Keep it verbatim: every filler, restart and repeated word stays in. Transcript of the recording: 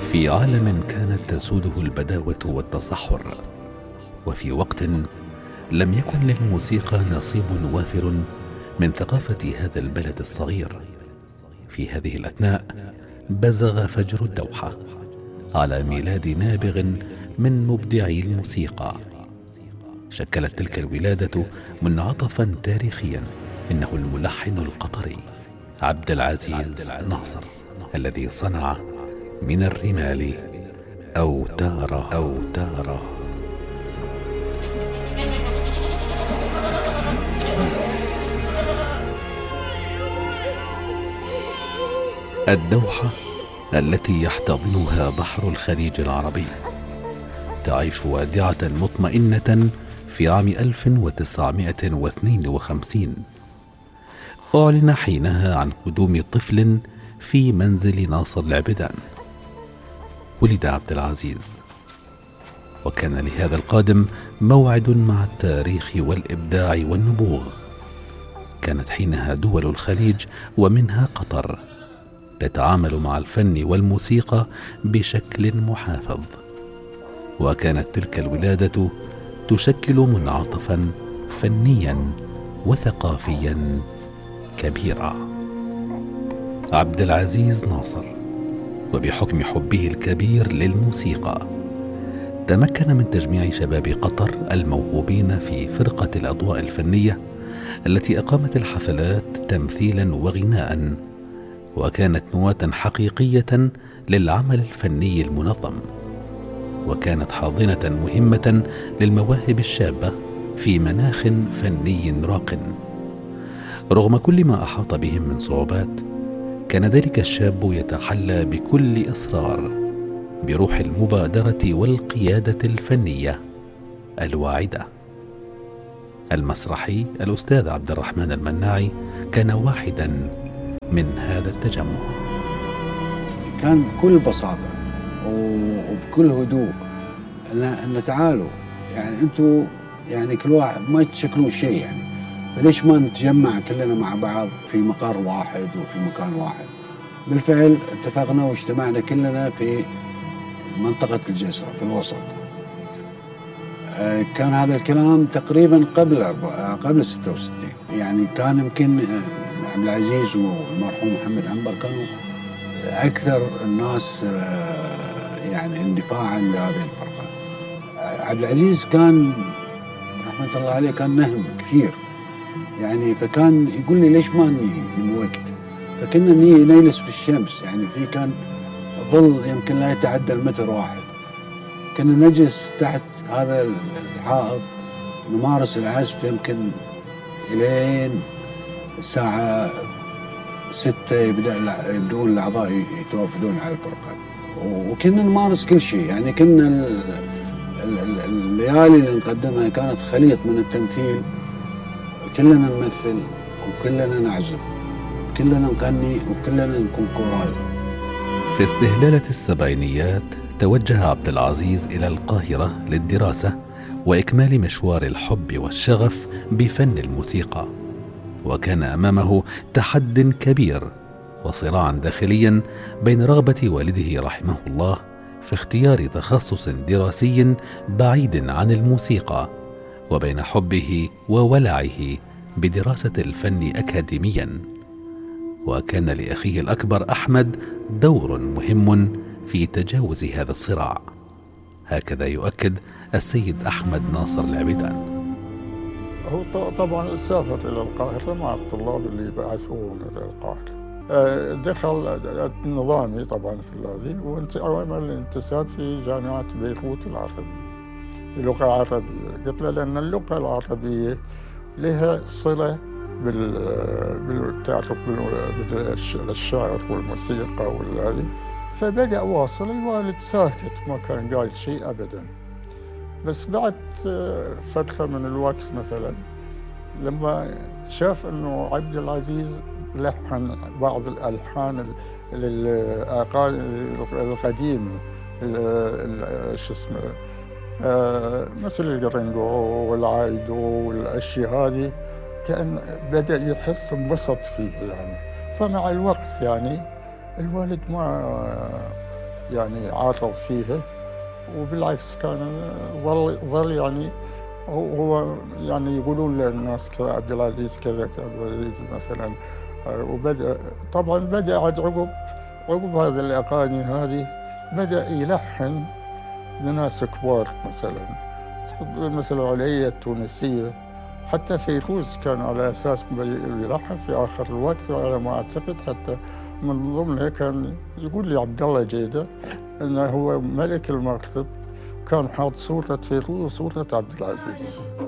في عالم كانت تسوده البداوة والتصحر، وفي وقت لم يكن للموسيقى نصيب وافر من ثقافة هذا البلد الصغير، في هذه الأثناء بزغ فجر الدوحة على ميلاد نابغ من مبدعي الموسيقى. شكلت تلك الولادة منعطفا تاريخيا، إنه الملحن القطري عبد العزيز ناصر، الذي صنع من الرمال أوتارا أوتارا. الدوحة التي يحتضنها بحر الخليج العربي تعيش وادعة مطمئنة في عام ألف وتسعمائة واثنين وخمسين. أعلن حينها عن قدوم طفل في منزل ناصر العبيدان. ولد عبد العزيز، وكان لهذا القادم موعد مع التاريخ والإبداع والنبوغ. كانت حينها دول الخليج ومنها قطر تتعامل مع الفن والموسيقى بشكل محافظ، وكانت تلك الولادة تشكل منعطفا فنيا وثقافيا كبيرا. عبد العزيز ناصر، وبحكم حبه الكبير للموسيقى، تمكن من تجميع شباب قطر الموهوبين في فرقة الأضواء الفنية التي أقامت الحفلات تمثيلا وغناء، وكانت نواة حقيقية للعمل الفني المنظم، وكانت حاضنة مهمة للمواهب الشابة في مناخ فني راق. رغم كل ما أحاط بهم من صعوبات، كان ذلك الشاب يتحلى بكل إصرار بروح المبادرة والقيادة الفنية الواعدة. المسرحي الأستاذ عبد الرحمن المناعي كان واحدا من هذا التجمع. كان بكل بساطة وبكل هدوء أن تعالوا، يعني أنتوا يعني كل واحد ما تشكلون شيء، يعني فليش ما نتجمع كلنا مع بعض في مقر واحد وفي مكان واحد. بالفعل اتفقنا واجتمعنا كلنا في منطقة الجسرة في الوسط. كان هذا الكلام تقريبا قبل قبل ستة وستين، يعني كان يمكن عبد العزيز والمرحوم محمد عنبر كانوا أكثر الناس يعني اندفاعا لهذه الفرقة. عبد العزيز كان رحمة الله عليه كان نهم كثير، يعني فكان يقول لي ليش ما نجي من وقت، فكنا نجلس في الشمس، يعني في كان ظل يمكن لا يتعدى المتر واحد، كنا نجلس تحت هذا الحائط نمارس العزف يمكن إلين الساعة ستة يبدأ يبدون الأعضاء يتوافدون على الفرقة، وكنا نمارس كل شيء. يعني كنا الليالي اللي نقدمها كانت خليط من التمثيل، كلنا نمثل وكلنا نعزف، كلنا نغني وكلنا نكون كورال. في استهلالة السبعينيات توجه عبد العزيز إلى القاهرة للدراسة وإكمال مشوار الحب والشغف بفن الموسيقى، وكان أمامه تحد كبير وصراعا داخليا بين رغبة والده رحمه الله في اختيار تخصص دراسي بعيد عن الموسيقى، وبين حبه وولعه بدراسة الفن أكاديميا. وكان لأخيه الأكبر أحمد دور مهم في تجاوز هذا الصراع، هكذا يؤكد السيد أحمد ناصر العبيدان. هو طبعا سافر إلى القاهرة مع الطلاب اللي بعثوهم إلى القاهرة. دخل النظامي طبعا في اللازم، وعمل انتساب في جامعة بيروت العربية لغة عربية. قلت له لأن اللغة العربية لها صلة بال بالتعرف بالشعر والموسيقى والهذه، فبدأ واصل. الوالد ساكت ما كان قايل شيء أبدا، بس بعد فترة من الوقت مثلا لما شاف انه عبد العزيز لحن بعض الالحان القديمه شو اسمه مثل الجرينجو والعايدو والاشياء هذه، كان بدا يحس انبسط فيه يعني. فمع الوقت يعني الوالد ما يعني عارض فيها، وبالعكس كان ظل ظل يعني هو يعني يقولون للناس كذا عبد العزيز كذا عبد العزيز مثلا. وبدأ طبعا بدأ عاد عقب عقب هذه الأغاني هذه بدأ يلحن لناس كبار، مثلا مثل علية التونسية، حتى فيروز كان على أساس يلحن في آخر الوقت على ما أعتقد. حتى من ضمنها كان يقول لي عبد الله جيدة أنه هو ملك المغرب كان حاط صورة فيروز وصورة عبد العزيز.